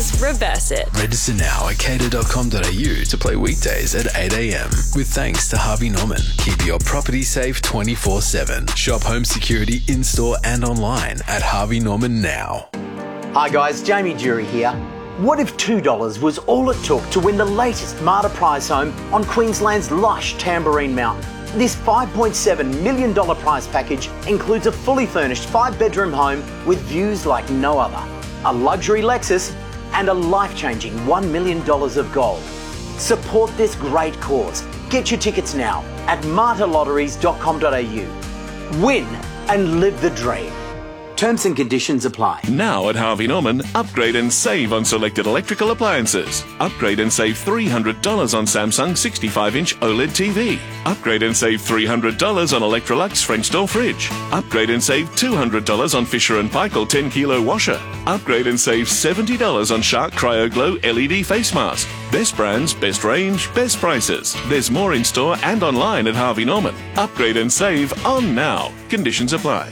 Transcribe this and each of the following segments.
Cater's Reverse It. Register now at cater.com.au to play weekdays at 8 a.m. With thanks to Harvey Norman. Keep your property safe 24/7. Shop home security in-store and online at Harvey Norman now. Hi guys, Jamie Jury here. What if $2 was all it took to win the latest Marta prize home on Queensland's lush Tamborine Mountain? This $5.7 million prize package includes a fully furnished 5-bedroom home with views like no other, a luxury Lexus and a life-changing $1 million of gold. Support this great cause. Get your tickets now at martalotteries.com.au. Win and live the dream. Terms and conditions apply. Now at Harvey Norman, upgrade and save on selected electrical appliances. Upgrade and save $300 on Samsung 65-inch OLED TV. Upgrade and save $300 on Electrolux French door fridge. Upgrade and save $200 on Fisher & Paykel 10-kilo washer. Upgrade and save $70 on Shark Cryo Glow LED face mask. Best brands, best range, best prices. There's more in store and online at Harvey Norman. Upgrade and save on now. Conditions apply.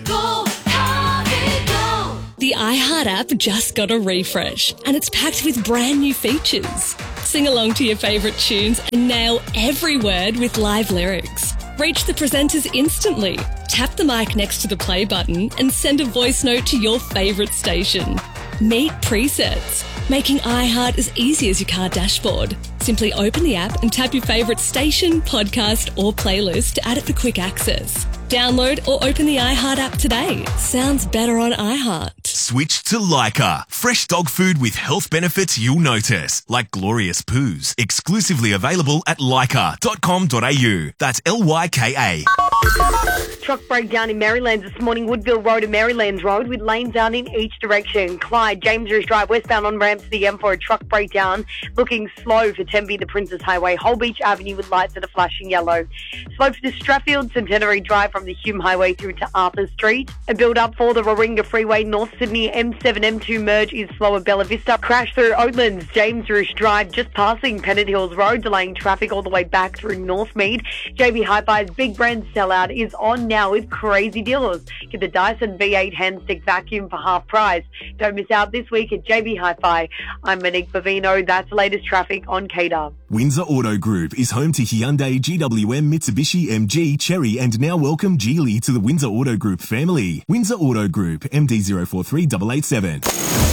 The iHeart app just got a refresh and it's packed with brand new features. Sing along to your favourite tunes and nail every word with live lyrics. Reach the presenters instantly. Tap the mic next to the play button and send a voice note to your favourite station. Meet presets, making iHeart as easy as your car dashboard. Simply open the app and tap your favourite station, podcast or playlist to add it for quick access. Download or open the iHeart app today. Sounds better on iHeart. Switch to Lyka. Fresh dog food with health benefits you'll notice, like glorious poos. Exclusively available at lyka.com.au. That's Lyka. Truck breakdown in Maryland this morning. Woodville Road and Marylands Road with lanes down in each direction. Clyde, James Ridge Drive, westbound on ramp to the M4, a truck breakdown. Looking slow for Tempe, the Princess Highway. Holbeach Avenue with lights that are flashing yellow. Slow for the Strathfield, Centenary Drive from the Hume Highway through to Arthur Street. A build up for the Warringah Freeway. North Sydney M7, M2 merge is slower. Bella Vista. Crash through Oatlands, James Ridge Drive, just passing Pennant Hills Road, delaying traffic all the way back through Northmead. JB Hi-Fi's Big Brand Sellout is on now with crazy deals. Get the Dyson V8 handstick vacuum for half price. Don't miss out this week at JB Hi-Fi. I'm Monique Bavino. That's the latest traffic on KDAR. Windsor Auto Group is home to Hyundai, GWM, Mitsubishi, MG, Chery, and now welcome Geely to the Windsor Auto Group family. Windsor Auto Group, MD 043887.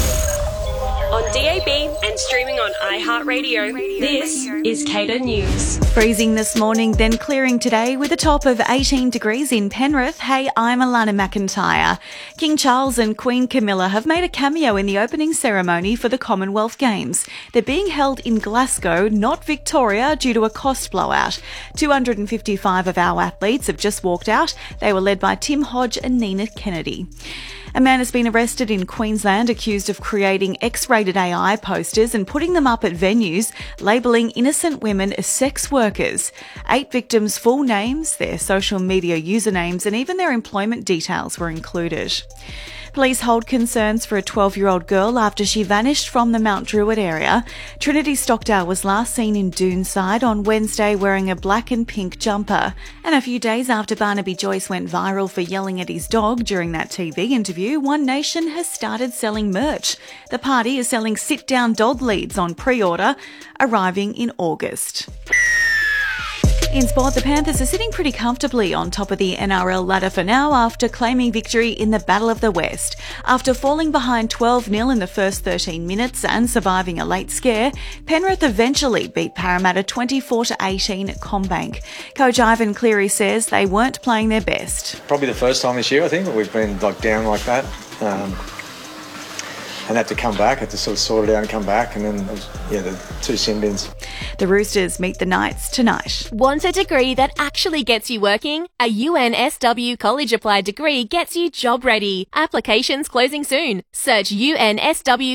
On DAB and streaming on iHeartRadio, this is Cater News. Freezing this morning, then clearing today with a top of 18 degrees in Penrith. Hey, I'm Alana McIntyre. King Charles and Queen Camilla have made a cameo in the opening ceremony for the Commonwealth Games. They're being held in Glasgow, not Victoria, due to a cost blowout. 255 of our athletes have just walked out. They were led by Tim Hodge and Nina Kennedy. A man has been arrested in Queensland accused of creating X-rated AI posters and putting them up at venues, labelling innocent women as sex workers. 8 victims' full names, their social media usernames and even their employment details were included. Police hold concerns for a 12-year-old girl after she vanished from the Mount Druitt area. Trinity Stockdale was last seen in Doonside on Wednesday wearing a black and pink jumper. And a few days after Barnaby Joyce went viral for yelling at his dog during that TV interview, One Nation has started selling merch. The party is selling sit-down dog leads on pre-order, arriving in August. In sport, the Panthers are sitting pretty comfortably on top of the NRL ladder for now after claiming victory in the Battle of the West. After falling behind 12-0 in the first 13 minutes and surviving a late scare, Penrith eventually beat Parramatta 24-18 at CommBank. Coach Ivan Cleary says they weren't playing their best. Probably the first time this year, I think, that we've been down like that. And had to come back, had to sort it out and come back, and then, the 2 sin bins. The Roosters meet the Knights tonight. Want a degree that actually gets you working? A UNSW college applied degree gets you job ready. Applications closing soon. Search UNSW